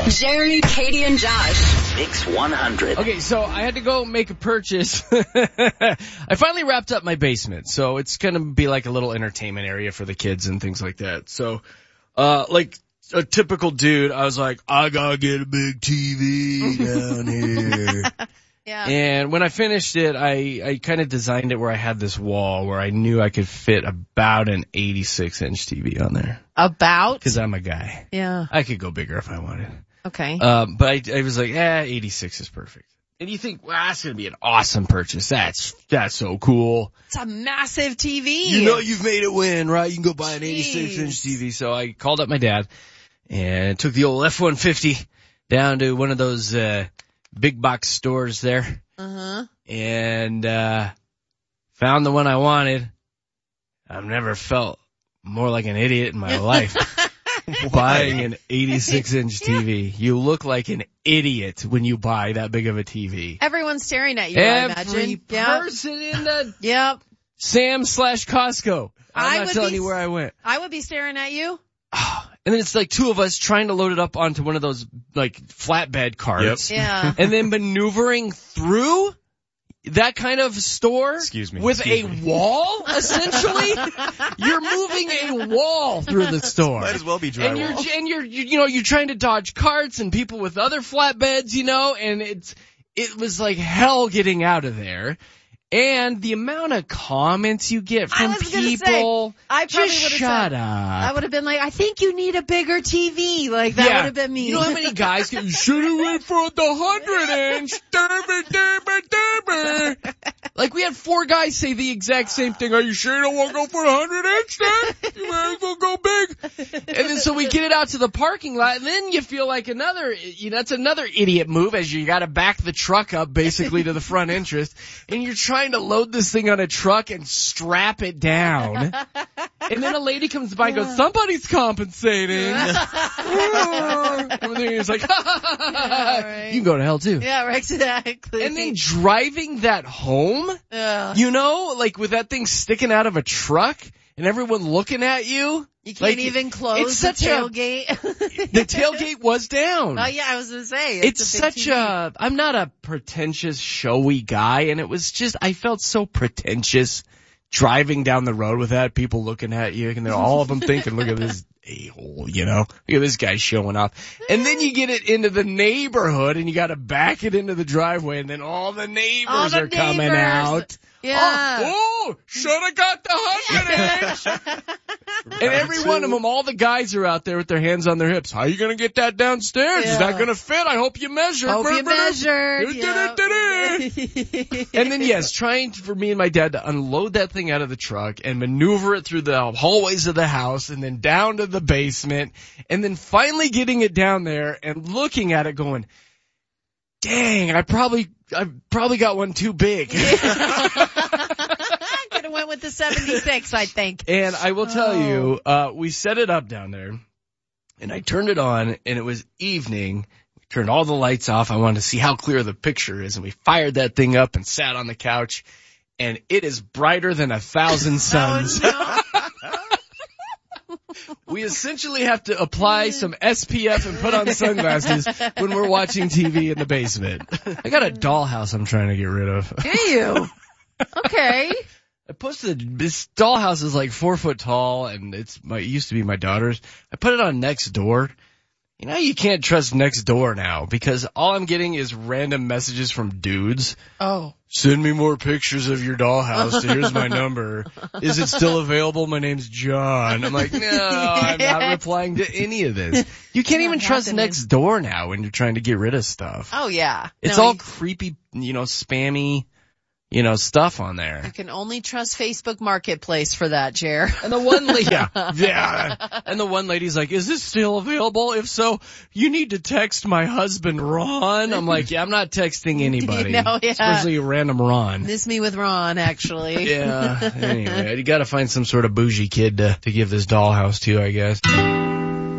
Jeremy, Katie, and Josh. Mix 100. Okay, so I had to go make a purchase. I finally wrapped up my basement, so it's going to be like a little entertainment area for the kids and things like that. So, like a typical dude, I was like, I gotta get a big TV down here. Yeah. And when I finished it, I kind of designed it where I had this wall where I knew I could fit about an 86-inch TV on there. About? Because I'm a guy. Yeah. I could go bigger if I wanted. Okay. But I was like, 86 is perfect. And you think, well, that's going to be an awesome purchase. That's so cool. It's a massive TV. You know you've made it win, right? You can go buy an 86-inch TV. So I called up my dad and took the old F-150 down to one of those big box stores there. Uh-huh. And found the one I wanted. I've never felt more like an idiot in my life. Buying an 86-inch TV. You look like an idiot when you buy that big of a TV. Everyone's staring at you, I imagine. Every person in the Yep. Sam's/Costco. I'm not telling you where I went. I would be staring at you. And then it's like two of us trying to load it up onto one of those like flatbed carts. Yep. Yeah. And then maneuvering through that kind of store with a wall, essentially. You're moving a wall through the store. Might as well be drywall. And you're trying to dodge carts and people with other flatbeds, and it was like hell getting out of there. And the amount of comments you get from people, I probably just would have shut said, up. I would have been like, I think you need a bigger TV. Like, that would have been me. You know how many guys you should have went for the 100-inch. Like, we had 4 guys say the exact same thing. Are you sure you don't want to go for the 100-inch then? You might as well go big. And then so we get it out to the parking lot, and then you feel like that's another idiot move as you got to back the truck up basically to the front entrance, and you're trying to load this thing on a truck and strap it down. And then a lady comes by and goes, somebody's compensating. Everything is like, right. You can go to hell too. Yeah, right, exactly. And then driving that home, like with that thing sticking out of a truck and everyone looking at you. You can't even close the tailgate. The tailgate was down. Oh, yeah, I was going to say. It's I'm not a pretentious, showy guy, and it was just, I felt so pretentious driving down the road with that, people looking at you, and all of them thinking, look at this a-hole, look at this guy showing off. And then you get it into the neighborhood, and you got to back it into the driveway, and then all the neighbors are coming out. Yeah. Oh, should have got the 100-inch. And every one of them, all the guys are out there with their hands on their hips. How are you going to get that downstairs? Yeah. It's not going to fit. I hope you measured. Hope you measured. And then, yes, trying for me and my dad to unload that thing out of the truck and maneuver it through the hallways of the house and then down to the basement and then finally getting it down there and looking at it going, dang, I probably got one too big. I could have went with the 76, I think. And I will tell you, we set it up down there, and I turned it on, and it was evening. We turned all the lights off. I wanted to see how clear the picture is, and we fired that thing up and sat on the couch, and it is brighter than 1,000 suns. Oh, no. We essentially have to apply some SPF and put on sunglasses when we're watching TV in the basement. I got a dollhouse I'm trying to get rid of. Do you? Okay. I posted this dollhouse is like 4 foot tall, and it used to be my daughter's. I put it on Nextdoor. You can't trust Nextdoor now because all I'm getting is random messages from dudes. Oh. Send me more pictures of your dollhouse. Here's my number. Is it still available? My name's John. I'm like, no, I'm not replying to any of this. You can't even trust Nextdoor now when you're trying to get rid of stuff. Oh, yeah. It's all creepy, spammy, stuff on there. You can only trust Facebook Marketplace for that, Jer. And the one lady, yeah. And the one lady's like, is this still available? If so, you need to text my husband, Ron. I'm like, yeah, I'm not texting anybody. Especially random Ron. Miss me with Ron, actually. Yeah. Anyway, you gotta find some sort of bougie kid to give this dollhouse to, I guess.